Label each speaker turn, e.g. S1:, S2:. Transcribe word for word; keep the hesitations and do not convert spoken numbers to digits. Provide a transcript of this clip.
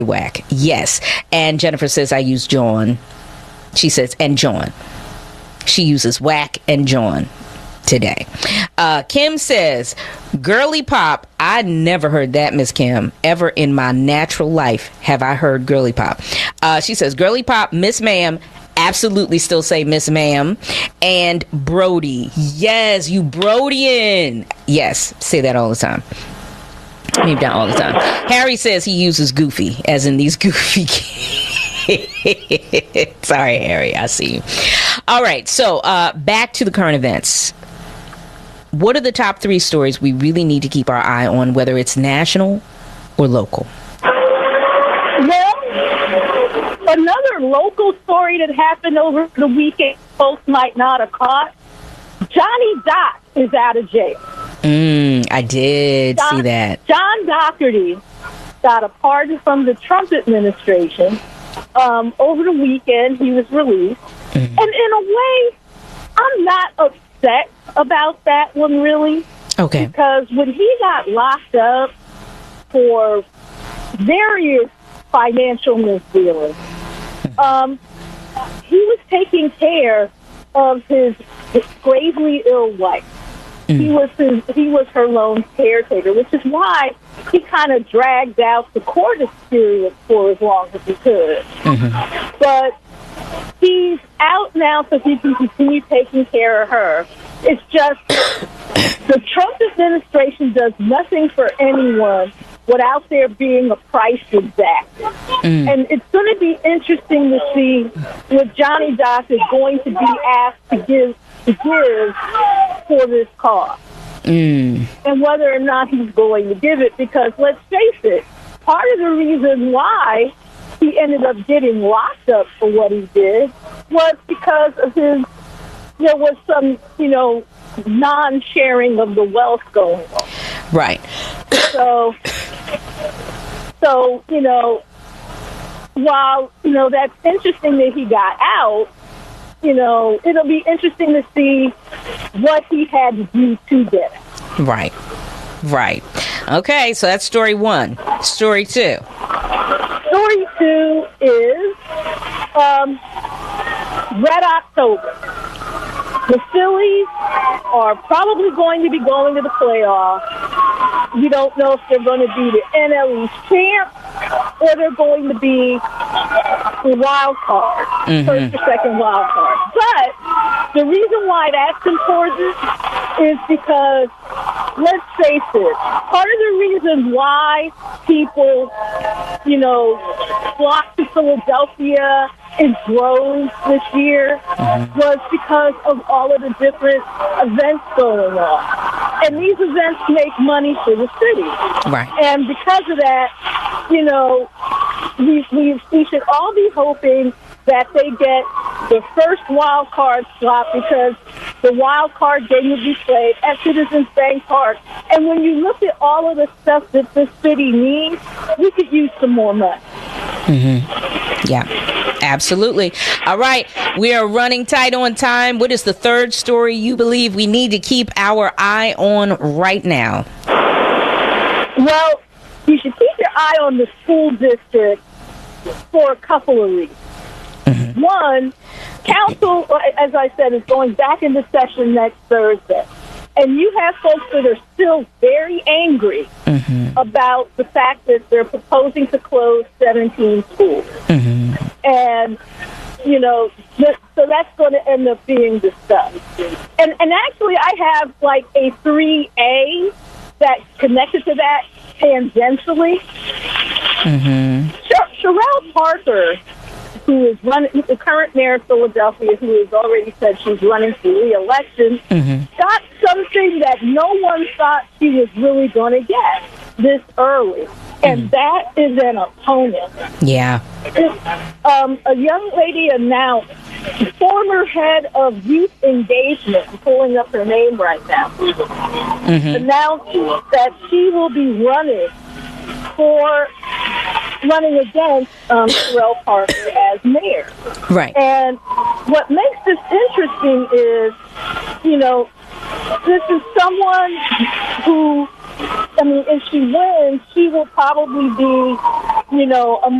S1: whack. Yes. And Jennifer says, I use John. She says, and John. She uses whack and John today. Uh, Kim says, girly pop. I never heard that, Miss Kim. Ever in my natural life have I heard girly pop. Uh, she says, girly pop, Miss Ma'am. Absolutely still say Miss Ma'am. And Brody. Yes, you Brodian. Yes, say that all the time. Maybe not all the time. Harry says he uses goofy, as in these goofy kids. Sorry, Harry, I see you. All right, so uh, back to the current events. What are the top three stories we really need to keep our eye on, whether it's national or local?
S2: Well, another local story that happened over the weekend, folks might not have caught. Johnny Doc is out of jail.
S1: Mm, I did
S2: John,
S1: see that.
S2: John Doherty got a pardon from the Trump administration. Um, over the weekend, he was released. Mm-hmm. And in a way, I'm not upset about that one, really.
S1: Okay.
S2: Because when he got locked up for various financial misdealings, um, he was taking care of his, his gravely ill wife. He was his, he was her lone caretaker, which is why he kind of dragged out the court experience for as long as he could. Mm-hmm. But he's out now so he can continue taking care of her. It's just the Trump administration does nothing for anyone without there being a price exact. Mm. And it's going to be interesting to see what Johnny Doc is going to be asked to give to give for this cause. Mm. And whether or not he's going to give it, because let's face it, part of the reason why he ended up getting locked up for what he did was because of his, there was some, you know, non-sharing of the wealth going on.
S1: Right.
S2: So, so, you know, while, you know, that's interesting that he got out, you know, it'll be interesting to see what he had to do to get it.
S1: Right. Right. Okay, so that's story one. Story two.
S2: Story two is um, Red October. The Phillies are probably going to be going to the playoffs. We don't know if they're going to be the N L East champs or they're going to be the wild card, mm-hmm. first or second wild card. But the reason why that's important is because, let's face it, part of the reason why people, you know, flock to Philadelphia in droves this year mm-hmm. was because of all of the different events going on. And these events make money for the city.
S1: Right.
S2: And because of that, you know, we, we, we should all be hoping that they get the first wild card slot, because the wild card game will be played at Citizens Bank Park. And when you look at all of the stuff that this city needs, we could use some more money.
S1: Mm-hmm. Yeah, absolutely. All right, we are running tight on time. What is the third story you believe we need to keep our eye on right now?
S2: Well, you should keep your eye on the school district for a couple of reasons. Mm-hmm. One, council, as I said, is going back into session next Thursday. And you have folks that are still very angry mm-hmm. about the fact that they're proposing to close seventeen schools. Mm-hmm. And, you know, so that's going to end up being discussed. And, and actually, I have like a three A that's connected to that tangentially. Mm-hmm. Sh- Sherelle Parker, who is running, the current mayor of Philadelphia, who has already said she's running for re-election, mm-hmm. got something that no one thought she was really going to get this early. And mm-hmm. that is an opponent.
S1: Yeah.
S2: Um, a young lady announced, former head of youth engagement, I'm pulling up her name right now, mm-hmm. announced that she will be running for running against um, Sherelle Parker as mayor.
S1: Right.
S2: And what makes this interesting is, you know, this is someone who I mean, if she wins, she will probably be, you know, a